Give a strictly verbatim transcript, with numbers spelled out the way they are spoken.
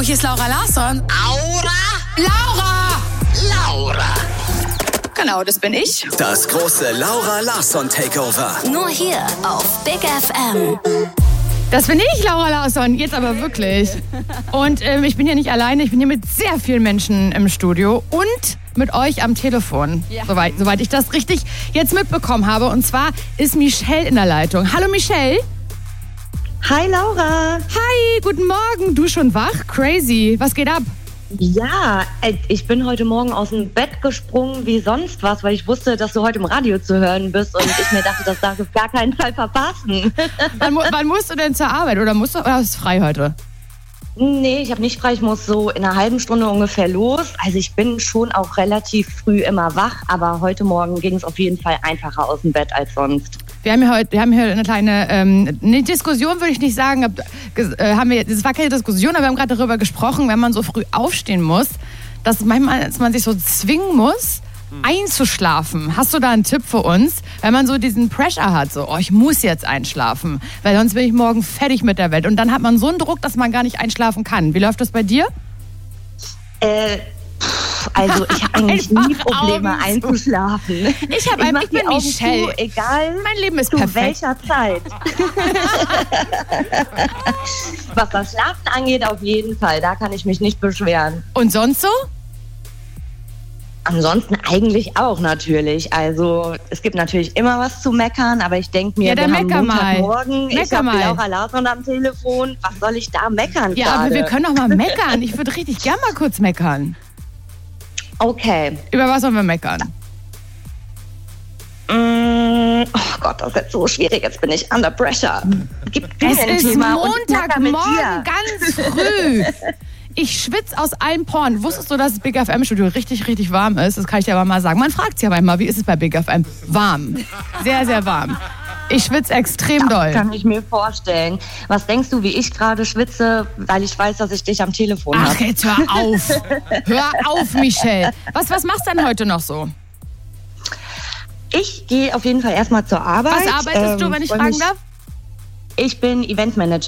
hier ist Laura Larsson. Aura? Laura! Laura. Genau, das bin ich. Das große Laura Larsson Takeover. Nur hier auf Big F M. Das bin ich, Laura Larsson, jetzt aber wirklich. Und ähm, ich bin hier nicht alleine, ich bin hier mit sehr vielen Menschen im Studio und mit euch am Telefon, ja. soweit, soweit ich das richtig jetzt mitbekommen habe. Und zwar ist Michelle in der Leitung. Hallo Michelle. Hi Laura. Hi, guten Morgen. Du schon wach? Crazy. Was geht ab? Ja, ich bin heute Morgen aus dem Bett gesprungen wie sonst was, weil ich wusste, dass du heute im Radio zu hören bist und ich mir dachte, das darf ich auf gar keinen Fall verpassen. Wann, wann musst du denn zur Arbeit oder musst du, oder hast du frei heute? Nee, ich habe nicht frei, ich muss so in einer halben Stunde ungefähr los. Also ich bin schon auch relativ früh immer wach, aber heute Morgen ging es auf jeden Fall einfacher aus dem Bett als sonst. Wir haben hier heute, wir haben hier eine kleine, ähm, eine Diskussion würde ich nicht sagen, hab, äh, haben wir, das war keine Diskussion, aber wir haben gerade darüber gesprochen, wenn man so früh aufstehen muss, dass manchmal, dass man sich so zwingen muss, einzuschlafen. Hast du da einen Tipp für uns, wenn man so diesen Pressure hat, so, oh, ich muss jetzt einschlafen, weil sonst bin ich morgen fertig mit der Welt. Und dann hat man so einen Druck, dass man gar nicht einschlafen kann. Wie läuft das bei dir? Äh, pff, also ich habe eigentlich nie Probleme einzuschlafen. Ich habe einfach, ich bin Michelle. Zu, egal mein Leben ist zu perfekt. welcher Zeit. Was das Schlafen angeht, auf jeden Fall. Da kann ich mich nicht beschweren. Und sonst so? Ansonsten eigentlich auch natürlich. Also es gibt natürlich immer was zu meckern, aber ich denke mir, ja, wir haben mecker Montagmorgen, mal. ich habe Laura Larsson am Telefon. Was soll ich da meckern Ja, gerade? aber wir können doch mal meckern. Ich würde richtig gern mal kurz meckern. Okay. Über was sollen wir meckern? Mm, oh Gott, das ist jetzt so schwierig. Jetzt bin ich under pressure. Gib mir Es ein ist Thema und ich mecker mit Montagmorgen dir. ganz früh. Ich schwitze aus allen Poren. Wusstest du, dass das Big F M-Studio richtig, richtig warm ist? Das kann ich dir aber mal sagen. Man fragt sich ja manchmal, wie ist es bei Big F M? Warm. Sehr, sehr warm. Ich schwitze extrem doll. Das kann ich mir vorstellen. Was denkst du, wie ich gerade schwitze, weil ich weiß, dass ich dich am Telefon habe? Ach, jetzt hör auf. Hör auf, Michelle. Was, was machst du denn heute noch so? Ich gehe auf jeden Fall erstmal zur Arbeit. Was arbeitest ähm, du, wenn ich fragen darf? Ich bin Eventmanager.